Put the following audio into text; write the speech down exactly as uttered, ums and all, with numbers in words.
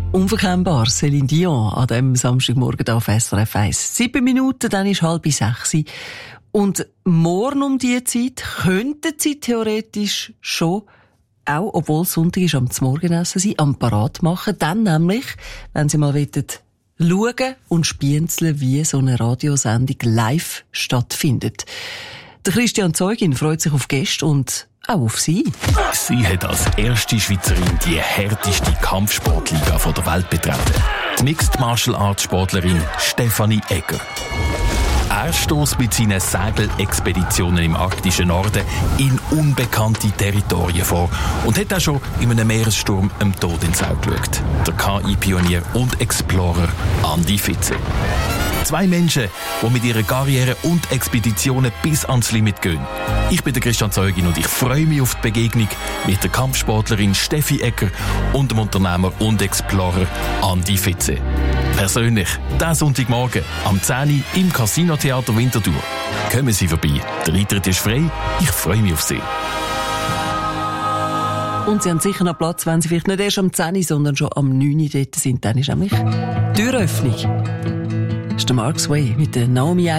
Unverkennbar, Céline Dion an diesem Samstagmorgen auf S R F eins. Sieben Minuten, dann ist halb sechs. Und morgen um diese Zeit könnten sie theoretisch schon, auch obwohl es Sonntag ist, am Morgenessen sein, am Parat machen. Dann nämlich, wenn sie mal wollen, schauen und spienzeln, wie so eine Radiosendung live stattfindet. Der Christian Zeugin freut sich auf Gäste und auch auf sie. Sie hat als erste Schweizerin die härteste Kampfsportliga der Welt betreten. Die Mixed Martial Arts Sportlerin Stefanie Egger. Er stösst mit seinen Segelexpeditionen im arktischen Norden in unbekannte Territorien vor und hat auch schon in einem Meeressturm dem Tod ins Auge geschaut. Der K I-Pionier und Explorer Andi Fitze. Zwei Menschen, die mit ihrer Karriere und Expeditionen bis ans Limit gehen. Ich bin der Christian Zeugin und ich freue mich auf die Begegnung mit der Kampfsportlerin Steffi Egger und dem Unternehmer und Explorer Andi Fitze. Persönlich, diesen Sonntagmorgen am zehn Uhr im Casino Theater Winterthur. Kommen Sie vorbei, der Eintritt ist frei, ich freue mich auf Sie. Und Sie haben sicher noch Platz, wenn Sie vielleicht nicht erst am zehn Uhr, sondern schon am neun Uhr dort sind. Dann ist nämlich Türöffnung. Das ist der Mark's Way mit der Naomi